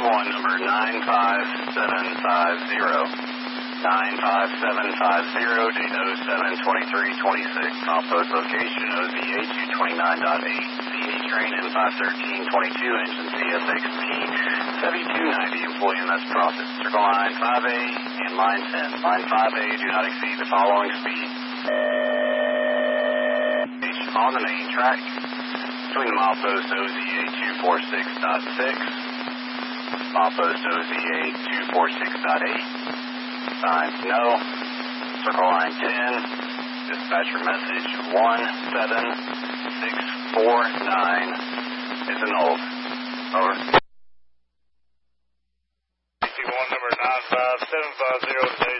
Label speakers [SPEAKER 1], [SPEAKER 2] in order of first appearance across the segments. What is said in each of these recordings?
[SPEAKER 1] one, number 95750. 95750, date 07-23-26. Compost location OZA 229.8. CD train M51322, engine CSXT 7290. Employee MS process. Circle line 5A and line 10. Line 5A, do not exceed the following speed. On the main track between the milepost OZA 246.6, milepost OZA 246.8. Signs no. Circle line 10. Dispatcher message 17649 is annulled. Over.
[SPEAKER 2] AC1 number 95750, today's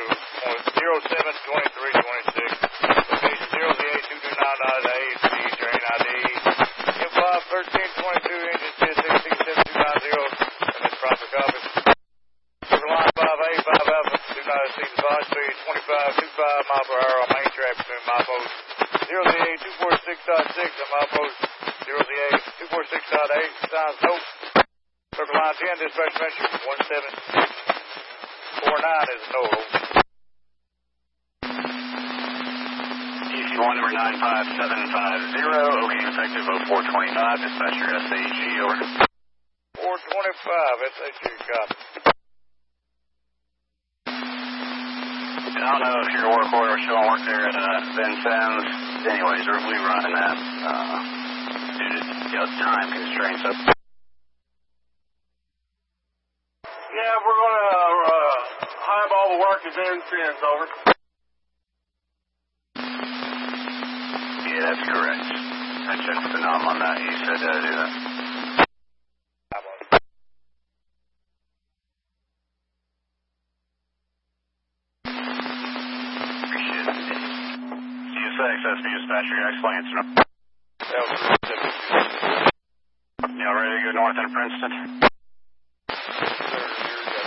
[SPEAKER 2] A0.072326. Location 0ZA229.8, speed train ID. M51322, engine CSXT 7290. And that's proper copy. Line 5A, 5 Alpha, do not exceed the volume speed 25 mile per hour on main track between milepost 0ZA 246.6 and milepost 0ZA 246.8. Signs no. Circle line 10, dispatch message 17649 is no.
[SPEAKER 1] DC1 number 95750, OK, effective 0425, dispatcher SAG, over.
[SPEAKER 2] 425, SAG, copy.
[SPEAKER 1] I don't know if your work order was showing work there at Vincennes. Anyways, we were running that due to time constraints.
[SPEAKER 3] Yeah, we're going to highball the work at Vincennes, over.
[SPEAKER 1] Yeah, that's correct. I checked with the nom on that. He said do that. SB dispatcher, explain it. Y'all ready to go north into Princeton?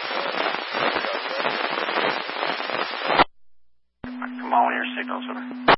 [SPEAKER 1] Come on, your signals, sir.